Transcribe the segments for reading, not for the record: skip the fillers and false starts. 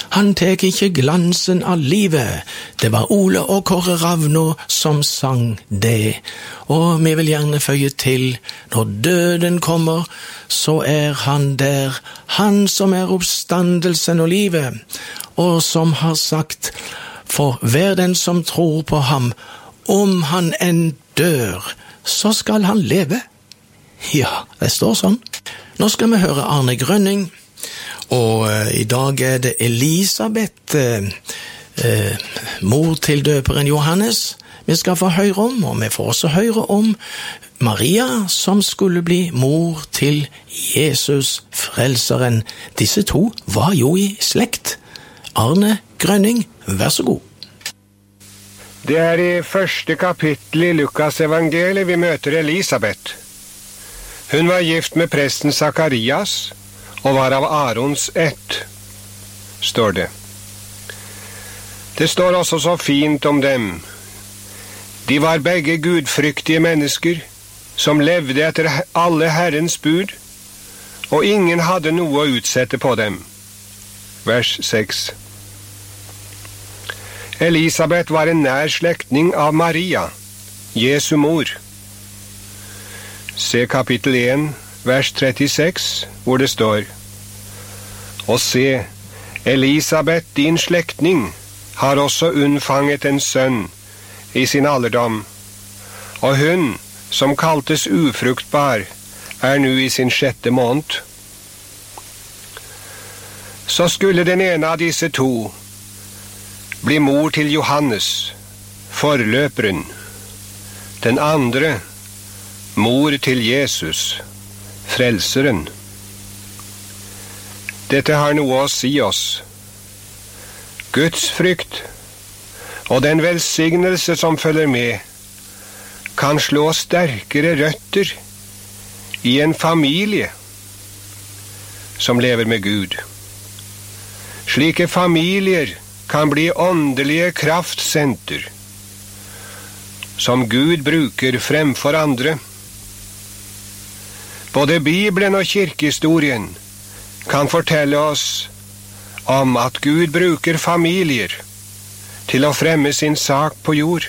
han tek ikke glansen av livet. Det var Ole og Kåre Ravno som sang det. Og vi vil gjerne føye til, når døden kommer, så han der, han som oppstandelsen og livet, og som har sagt, for hver den som tror på ham, om han enn dør, så skal han leve. Ja, det står sånn. Nå skal vi høre Arne Grønning, og i dag det Elisabeth, mor til døperen Johannes, vi skal få høre om, og vi får også høre om Maria, som skulle bli mor til Jesus frelseren. Disse to var jo i slekt. Arne Grønning, vær så god. Det i første kapittel i Lukas evangeliet vi møter Elisabeth. Hun var gift med presten Zakarias og var av Arons ett, står det. Det står også så fint om dem. De var begge gudfryktige mennesker, som levde etter alle Herrens bud, og ingen hadde noe å utsette på dem. Vers 6. Elisabeth var en nær slektning av Maria, Jesu mor. Se kapittel 1, vers 36, hvor det står: Og se, Elisabeth, din slektning, har også unnfanget en sønn i sin alderdom, og hun, som kaltes ufruktbar, nå i sin 6. måned. Så skulle den ene av disse to bli mor til Johannes, forløperen, den andre mor til Jesus, frelseren. Dette har noe å si oss. Guds frykt og den velsignelse som følger med, kan slå sterkere røtter i en familie som lever med Gud. Slike familier kan bli åndelige kraftsenter som Gud bruker fremfor andre. Både Bibelen og kirkehistorien kan fortelle oss om at Gud bruker familier til å fremme sin sak på jord.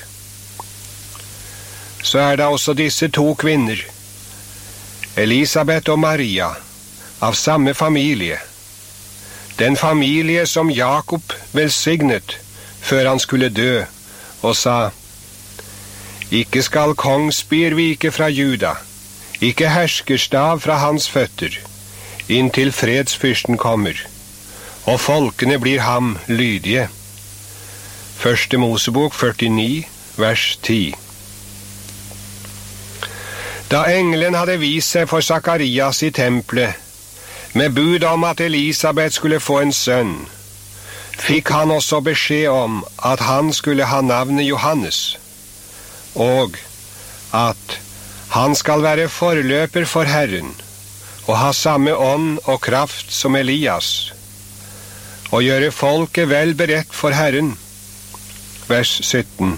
Så det også disse to kvinner, Elisabeth og Maria, av samme familie. Den familie som Jakob velsignet før han skulle dø, og sa: Ikke skal kongsbier vike fra Juda, ikke herskerstav fra hans føtter, inntil fredsfyrsten kommer, og folkene blir ham lydige. Første Mosebok 49, vers 10. Da engelen hadde vist seg for Zakarias i tempelet, med bud om at Elisabeth skulle få en sønn, fikk han også beskjed om at han skulle ha navnet Johannes, og at han skal være forløper for Herren, og ha samme ånd og kraft som Elias, og gjøre folket vel beredt for Herren. Vers 17.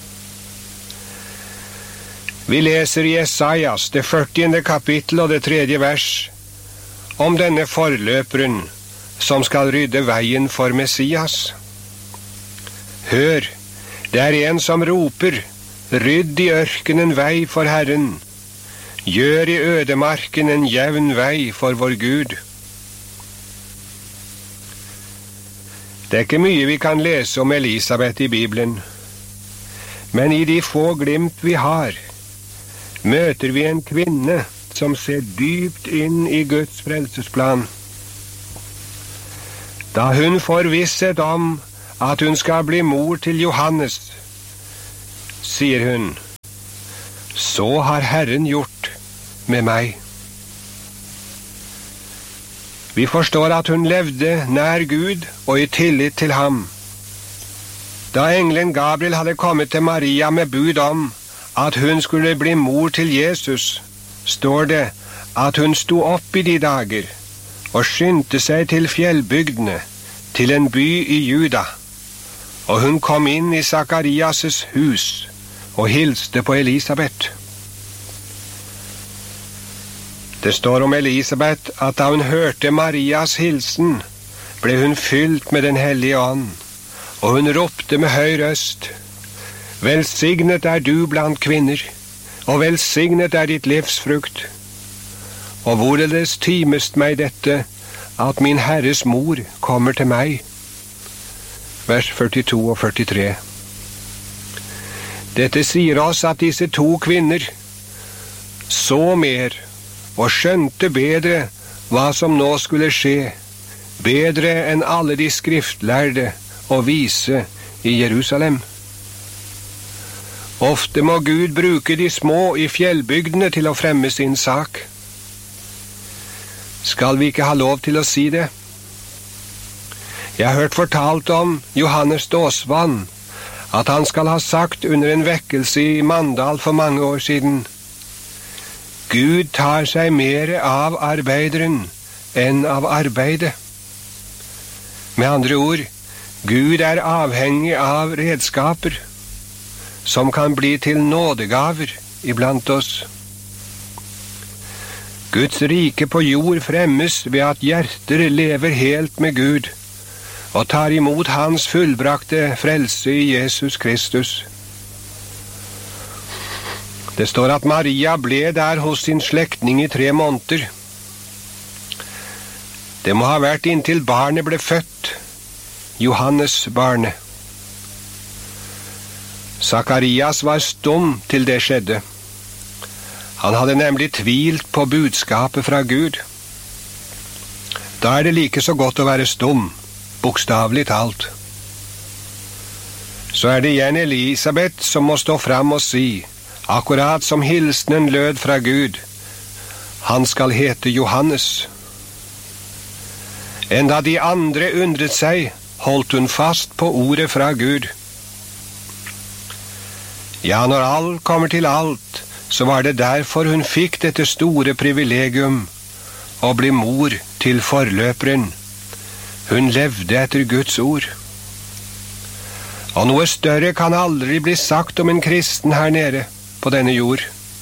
Vi leser i Esaias, det 40. kapittel og det 3. vers, om denne forløperen som skal rydde veien for Messias. Hør, det en som roper: Rydd i ørkenen vei for Herren, gjør i ødemarken en jevn vei for vår Gud. Det ikke mye vi kan lese om Elisabeth i Bibelen, men i de få glimt vi har, møter vi en kvinne som ser dypt inn i Guds frelsesplan. Da hun får visshet om at hun skal bli mor til Johannes, sier hun: Så har Herren gjort med meg. Vi forstår at hun levde nær Gud og i tillit til ham. Da engelen Gabriel hadde kommet til Maria med bud om at hun skulle bli mor til Jesus, står det at hun sto opp i de dager og skyndte seg til fjellbygdene, til en by i Juda, og hun kom inn i Zakarias' hus og hilste på Elisabeth. Det står om Elisabeth at da hun hørte Marias hilsen, ble hun fylt med den hellige ånd, og hun ropte med høy røst: Velsignet er du blant kvinner, og velsignet er ditt livs frukt. Og hvorledes timest meg dette, at min Herres mor kommer til meg? Vers 42 og 43. Dette sier oss at disse to kvinner så mer og skjønte bedre hva som nå skulle skje, bedre enn alle de skriftlærde og vise i Jerusalem. Ofte må Gud bruke de små i fjellbygdene til å fremme sin sak. Skal vi ikke ha lov til å si det? Jeg har hørt fortalt om Johannes Dåsvann, at han skal ha sagt under en vekkelse i Mandal for mange år siden: Gud tar seg mer av arbeideren enn av arbeidet. Med andre ord, Gud er avhengig av redskaper som kan bli til nådegaver iblant oss. Guds rike på jord fremmes ved at hjerter lever helt med Gud og tar imot hans fullbrakte frelse i Jesus Kristus. Det står at Maria ble der hos sin slektning i 3 måneder. Det må ha vært inntil barnet ble født, Johannes barnet. Sakarias var stum til det skjedde. Han hadde nemlig tvilt på budskapet fra Gud. Da er det like så godt å være stum, bokstavelig talt. Så er det igjen Elisabeth som må stå fram og si, akkurat som hilsenen lød fra Gud: Han skal hete Johannes. Enda de andre undret seg, holdt hun fast på ordet fra Gud. Ja, når alt kommer til alt, så var det derfor hun fikk dette store privilegium, å bli mor til forløperen. Hun levde etter Guds ord. Og noe større kan aldri bli sagt om en kristen her nede på denne jord.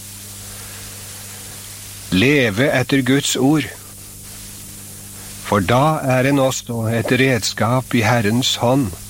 Leve etter Guds ord. For da er en også et redskap i Herrens hånd.